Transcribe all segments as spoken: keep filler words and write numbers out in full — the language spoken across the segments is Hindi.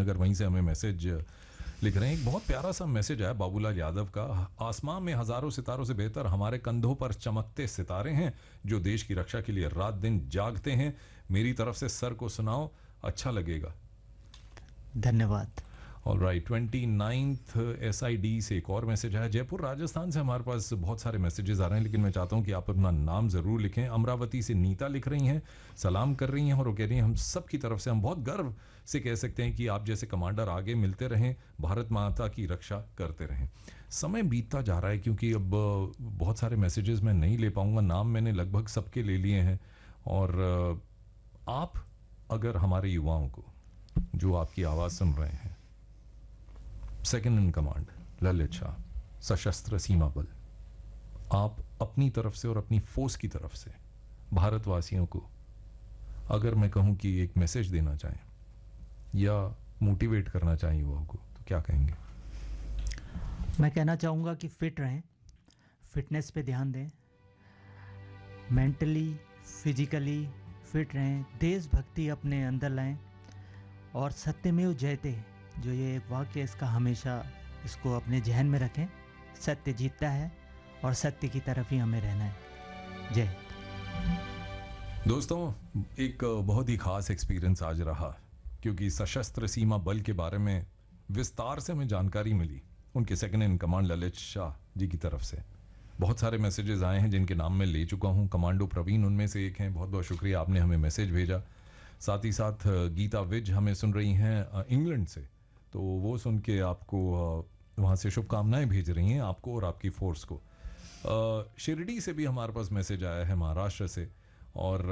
नगर, वहीं से हमें मैसेज लिख रहे हैं। एक बहुत प्यारा सा मैसेज आया बाबूलाल यादव का। आसमां में हजारों सितारों से बेहतर हमारे कंधों पर चमकते सितारे हैं जो देश की रक्षा के लिए रात दिन जागते हैं। मेरी तरफ से सर को सुनाओ, अच्छा लगेगा। धन्यवाद। All right, twenty ninth S I D से एक और मैसेज आया। जयपुर राजस्थान से हमारे पास बहुत सारे मैसेजेस आ रहे हैं, लेकिन मैं चाहता हूं कि आप अपना नाम ज़रूर लिखें। अमरावती से नीता लिख रही हैं, सलाम कर रही हैं और वो कह रही हैं हम सब की तरफ से हम बहुत गर्व से कह सकते हैं कि आप जैसे कमांडर आगे मिलते रहें, भारत माता की रक्षा करते रहें। समय बीतता जा रहा है क्योंकि अब बहुत सारे मैसेजेस मैं नहीं ले पाऊँगा, नाम मैंने लगभग सबके ले लिए हैं। और आप अगर हमारे युवाओं को जो आपकी आवाज़ सुन रहे हैं, second in command Lalit Shah, सशस्त्र सीमा बल, आप अपनी तरफ से और अपनी फोर्स की तरफ से भारतवासियों को अगर मैं कहूं कि एक मैसेज देना चाहें या मोटिवेट करना चाहें युवाओं को, तो क्या कहेंगे? मैं कहना चाहूँगा कि फिट रहें, फिटनेस पे ध्यान दें, मेंटली फिजिकली फिट रहें, देशभक्ति अपने अंदर लाएं और सत्यमेव जयते जो ये एक वाक्य, इसका हमेशा इसको अपने जहन में रखें। सत्य जीतता है और सत्य की तरफ ही हमें रहना है। जय दोस्तों, एक बहुत ही खास एक्सपीरियंस आज रहा क्योंकि सशस्त्र सीमा बल के बारे में विस्तार से हमें जानकारी मिली उनके second in command Lalit Shah ji की तरफ से। बहुत सारे मैसेजेस आए हैं जिनके नाम मैं ले चुका हूं। कमांडो प्रवीण उनमें से एक हैं, बहुत बहुत शुक्रिया, आपने हमें मैसेज भेजा। साथ ही साथ गीता विज हमें सुन रही हैं इंग्लैंड से, तो वो सुन के आपको वहाँ से शुभकामनाएं भेज रही हैं आपको और आपकी फोर्स को। शिरडी से भी हमारे पास मैसेज आया है, महाराष्ट्र से, और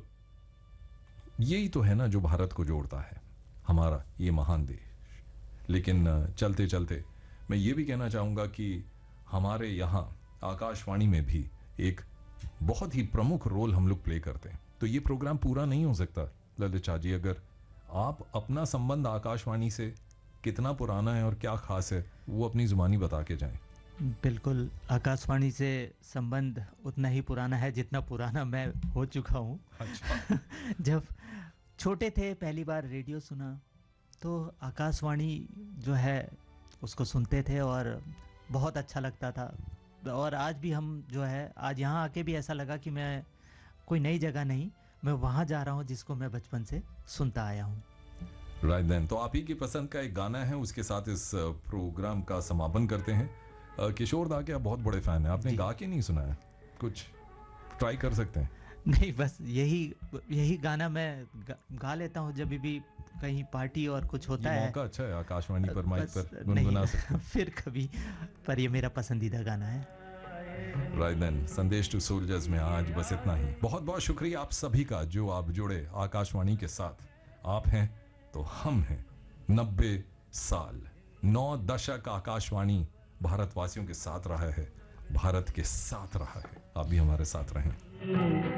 यही तो है ना जो भारत को जोड़ता है, हमारा ये महान देश। लेकिन चलते चलते मैं ये भी कहना चाहूँगा कि हमारे यहाँ आकाशवाणी में भी एक बहुत ही प्रमुख रोल हम लोग प्ले करते हैं। तो ये प्रोग्राम पूरा नहीं हो सकता ललित शाह जी अगर आप अपना संबंध आकाशवाणी से कितना पुराना है और क्या खास है वो अपनी जुबानी बता के जाएं। बिल्कुल, आकाशवाणी से संबंध उतना ही पुराना है जितना पुराना मैं हो चुका हूँ। अच्छा। जब छोटे थे पहली बार रेडियो सुना तो आकाशवाणी जो है उसको सुनते थे और बहुत अच्छा लगता था। और आज भी हम जो है, आज यहाँ आके भी ऐसा लगा कि मैं कोई नई जगह नहीं, मैं वहाँ जा रहा हूँ जिसको मैं बचपन से सुनता आया हूँ। राइट देन, तो आप ही की पसंद का एक गाना है, उसके साथ इस प्रोग्राम का समापन करते हैं। किशोर दा के आप बहुत बड़े फैन हैं, आपने गा के नहीं सुनाया, कुछ ट्राई कर सकते हैं? नहीं, बस यही यही गाना मैं गा, गा लेता हूँ जब भी कहीं पार्टी और कुछ होता है। मौका अच्छा है, आकाशवाणी पर माइक पर गुनगुना सकते हैं। फिर कभी, पर ये मेरा पसंदीदा गाना है। राइट देन, संदेश टू सोल्जर्स में आज बस इतना ही। बहुत बहुत शुक्रिया आप सभी का जो आप जुड़े आकाशवाणी के साथ। आप हैं तो हम हैं। नब्बे साल, नौ दशक आकाशवाणी भारतवासियों के साथ रहा है, भारत के साथ रहा है। आप भी हमारे साथ रहें।